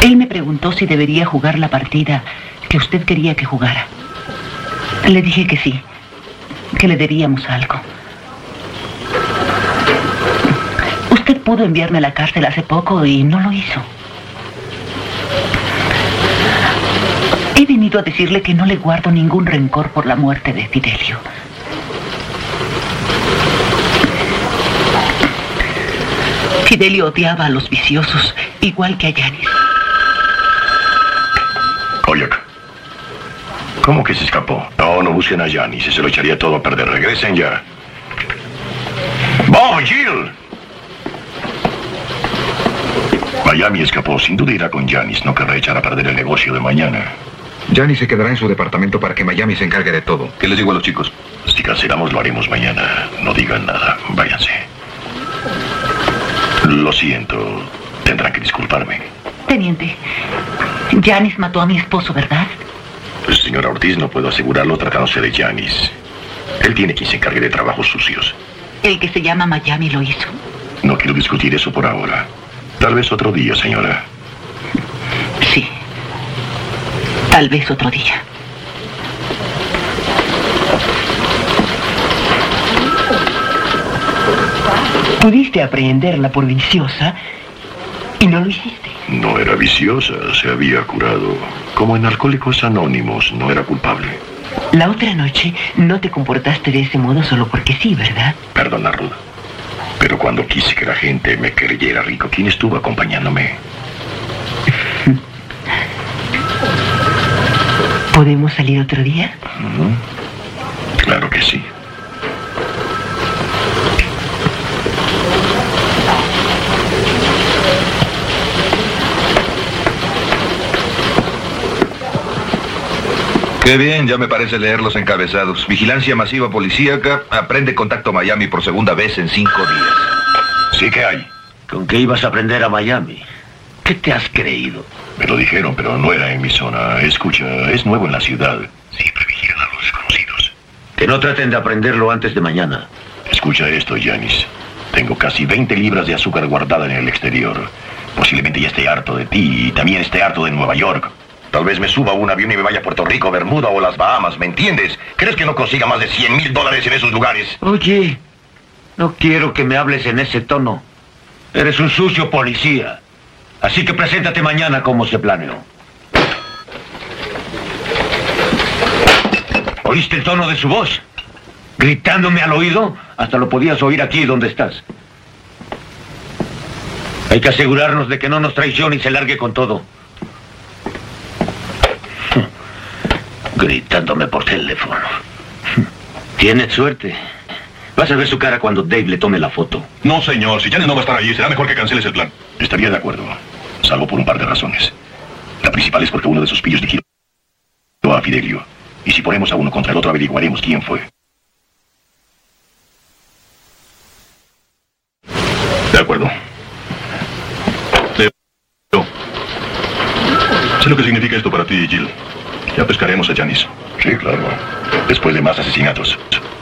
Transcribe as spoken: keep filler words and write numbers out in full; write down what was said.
Él me preguntó si debería jugar la partida que usted quería que jugara. Le dije que sí, que le debíamos algo. Usted pudo enviarme a la cárcel hace poco y no lo hizo. He venido a decirle que no le guardo ningún rencor por la muerte de Fidelio. Fidelio odiaba a los viciosos, igual que a Yanis. Koyak, ¿cómo que se escapó? No, no busquen a Yanis, se lo echaría todo a perder. Regresen ya. ¡Vamos, Jill! Miami escapó. Sin duda irá con Yanis. No querrá echar a perder el negocio de mañana. Yanis se quedará en su departamento para que Miami se encargue de todo. ¿Qué les digo a los chicos? Si cancelamos, lo haremos mañana. No digan nada. Váyanse. Lo siento. Tendrán que disculparme. Teniente, Yanis mató a mi esposo, ¿verdad? Pues, señora Ortiz, no puedo asegurarlo tratándose de Yanis. Él tiene quien se encargue de trabajos sucios. El que se llama Miami lo hizo. No quiero discutir eso por ahora. Tal vez otro día, señora. Sí. Tal vez otro día. Pudiste aprehenderla por viciosa y no lo hiciste. No era viciosa, se había curado. Como en Alcohólicos Anónimos, no era culpable. La otra noche no te comportaste de ese modo solo porque sí, ¿verdad? Perdona, Ruth. Pero cuando quise que la gente me creyera rico, ¿quién estuvo acompañándome? ¿Podemos salir otro día? Uh-huh. Claro que sí. Qué bien, ya me parece leer los encabezados. Vigilancia masiva policíaca, aprende contacto Miami por segunda vez en cinco días. Sí que hay. ¿Con qué ibas a aprender a Miami? ¿Qué te has creído? Me lo dijeron, pero no era en mi zona. Escucha, es nuevo en la ciudad. Siempre vigilan a los desconocidos. Que no traten de aprenderlo antes de mañana. Escucha esto, Yanis. Tengo casi veinte libras de azúcar guardada en el exterior. Posiblemente ya esté harto de ti y también esté harto de Nueva York. Tal vez me suba a un avión y me vaya a Puerto Rico, Bermuda o las Bahamas, ¿me entiendes? ¿Crees que no consiga más de cien mil dólares en esos lugares? Oye, no quiero que me hables en ese tono. Eres un sucio policía. Así que preséntate mañana como se planeó. ¿Oíste el tono de su voz? Gritándome al oído, hasta lo podías oír aquí donde estás. Hay que asegurarnos de que no nos traicione y se largue con todo. Gritándome por teléfono. Tienes suerte. Vas a ver su cara cuando Dave le tome la foto. No, señor. Si Janet no va a estar allí, será mejor que canceles el plan. Estaría de acuerdo. Salvo por un par de razones. La principal es porque uno de sus pillos vigiló a Fidelio. Y si ponemos a uno contra el otro, averiguaremos quién fue. De acuerdo. Leo. Sé lo que significa esto para ti, Jill. Ya pescaremos a Yanis. Sí, claro. Después de más asesinatos.